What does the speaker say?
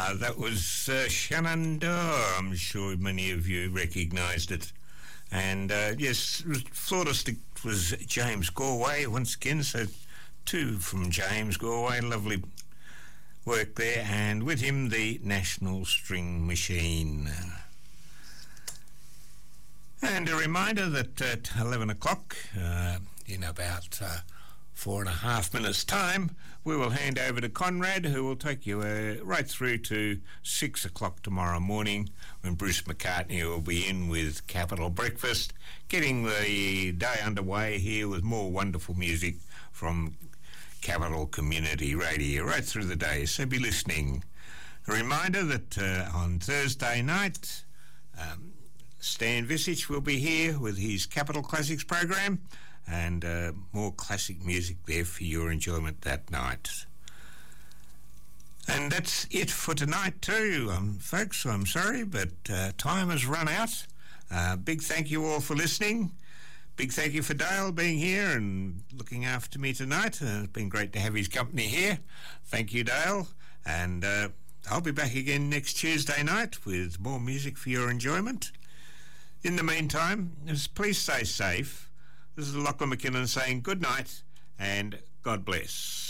That was Shenandoah. I'm sure many of you recognised it. And yes, flautist was James Galway once again, so two from James Galway, lovely work there, and with him the National String Machine. And a reminder that at 11 o'clock, in about 4.5 minutes' time, we will hand over to Conrad, who will take you right through to 6 o'clock tomorrow morning, when Bruce McCartney will be in with Capital Breakfast, getting the day underway here with more wonderful music from Capital Community Radio right through the day, so be listening. A reminder that on Thursday night, Stan Visich will be here with his Capital Classics program, and more classic music there for your enjoyment that night. And that's it for tonight too, folks. I'm sorry, but time has run out. Big thank you all for listening. Big thank you for Dale being here and looking after me tonight. It's been great to have his company here. Thank you, Dale. And I'll be back again next Tuesday night with more music for your enjoyment. In the meantime, please stay safe. This is Lachlan McKinnon saying good night and God bless.